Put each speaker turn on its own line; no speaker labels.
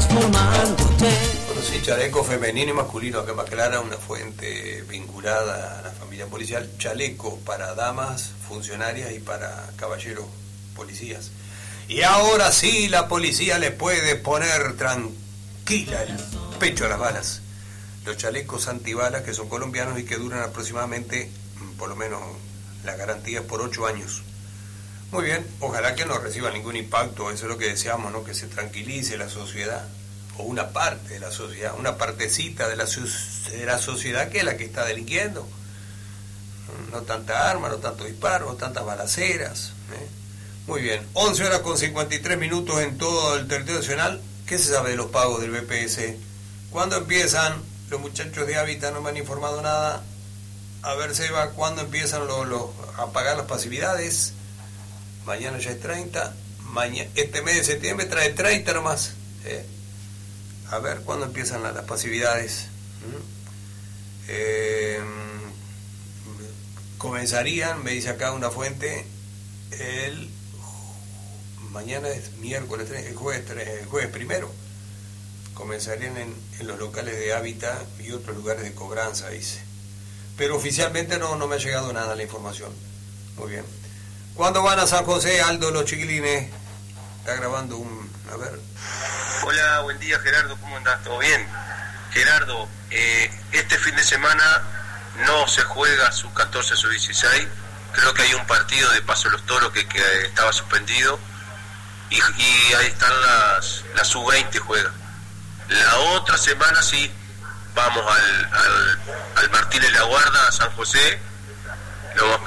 transformándote.
Bueno, sí, chaleco femenino y masculino, acá más clara, una fuente vinculada a la familia policial. Chaleco para damas funcionarias y para caballeros policías. Y ahora sí, la policía le puede poner tranquila el pecho a las balas. Los chalecos antibalas que son colombianos y que duran aproximadamente, por lo menos la garantía es por 8 años. Muy bien, ojalá que no reciba ningún impacto, eso es lo que deseamos, ¿no? Que se tranquilice la sociedad, o una parte de la sociedad, una partecita de la sociedad que es la que está delinquiendo. No tanta arma, no tanto disparo, no tantas balaceras. Muy bien, 11:53 en todo el territorio nacional. ¿Qué se sabe de los pagos del BPS? ¿Cuándo empiezan? Los muchachos de Hábitat no me han informado nada. A ver, Seba, ¿cuándo empiezan a pagar las pasividades? Mañana ya es 30. Este mes de septiembre trae 30 nomás. A ver, ¿cuándo empiezan las pasividades? Comenzarían, me dice acá una fuente, mañana es miércoles, el jueves primero. Comenzarían en los locales de Hábitat y otros lugares de cobranza, dice. Pero oficialmente no me ha llegado nada la información. Muy bien. ¿Cuándo van a San José, Aldo, los chiquilines? Está grabando a ver.
Hola, buen día, Gerardo, ¿cómo andás? ¿Todo bien? Gerardo, este fin de semana no se juega sub-14, sub-16. Creo que hay un partido de Paso Los Toros que estaba suspendido. Y ahí están las sub-20 juega. La otra semana sí, vamos al Martínez La Guarda, a San José. Lo más